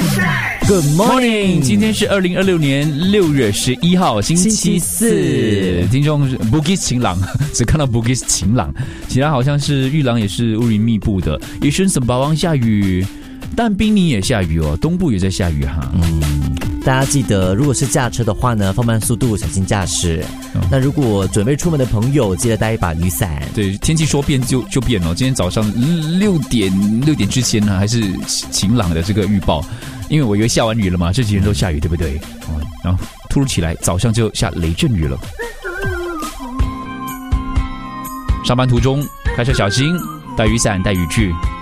Good morning， 今天是2026年6月11号，星期四。听众 Bugis 晴朗，只看到 Bugis 晴朗，其他好像是玉郎也是乌云密布的，也是沈巴王下雨，但宾尼也下雨哦，东部也在下雨哈。 大家记得，如果是驾车的话呢，放慢速度，小心驾驶。那如果准备出门的朋友，记得带一把雨伞。 对，天气说变就变哦。今天早上6点之前呢，还是晴朗的这个预报，因为我以为下完雨了嘛，这几天都下雨，对不对？然后突如其来，早上就下雷阵雨了。上班途中开车小心，带雨伞，带雨具。